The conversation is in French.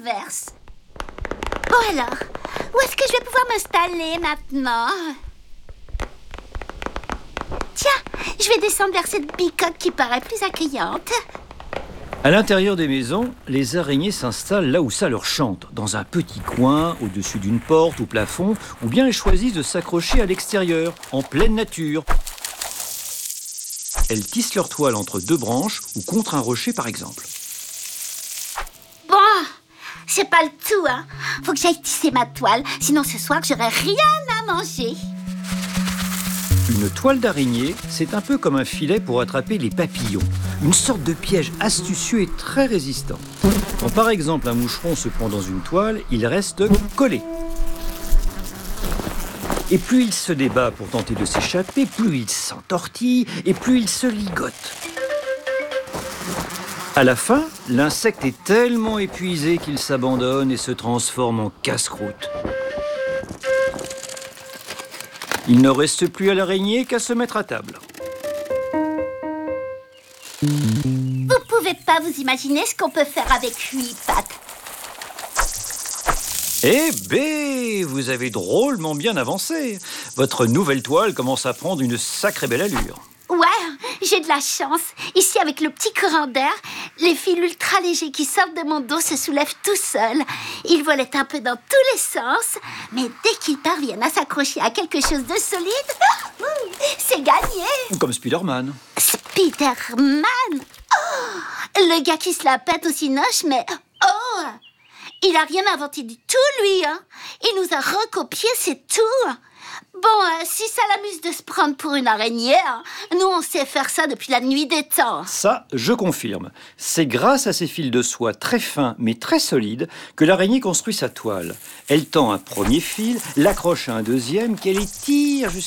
l'inverse. Bon alors, où est-ce que je vais pouvoir m'installer maintenant? Tiens, je vais descendre vers cette bicoque qui paraît plus accueillante. À l'intérieur des maisons, les araignées s'installent là où ça leur chante, dans un petit coin, au-dessus d'une porte ou plafond, ou bien elles choisissent de s'accrocher à l'extérieur, en pleine nature. Elles tissent leur toile entre deux branches ou contre un rocher par exemple. Bon, c'est pas le tout, hein. Faut que j'aille tisser ma toile, sinon ce soir j'aurai rien à manger. Une toile d'araignée, c'est un peu comme un filet pour attraper les papillons. Une sorte de piège astucieux et très résistant. Quand par exemple un moucheron se prend dans une toile, il reste collé. Et plus il se débat pour tenter de s'échapper, plus il s'entortille et plus il se ligote. À la fin, l'insecte est tellement épuisé qu'il s'abandonne et se transforme en casse-croûte. Il ne reste plus à l'araignée qu'à se mettre à table. Vous pouvez pas vous imaginer ce qu'on peut faire avec 8 pattes. Eh bé, vous avez drôlement bien avancé. Votre nouvelle toile commence à prendre une sacrée belle allure. Ouais, j'ai de la chance. Ici, avec le petit courant d'air, les fils ultra légers qui sortent de mon dos se soulèvent tout seuls. Ils volent un peu dans tous les sens, mais dès qu'ils parviennent à s'accrocher à quelque chose de solide, c'est gagné. Comme Spider-Man. Spider-Man? Oh, le gars qui se la pète au cinoche, mais oh, il a rien inventé du tout, lui, hein. Il nous a recopié, c'est tout. Bon, si ça l'amuse de se prendre pour une araignée, hein, nous, on sait faire ça depuis la nuit des temps. Ça, je confirme. C'est grâce à ces fils de soie très fins mais très solides que l'araignée construit sa toile. Elle tend un premier fil, l'accroche à un deuxième, qu'elle étire jusqu'à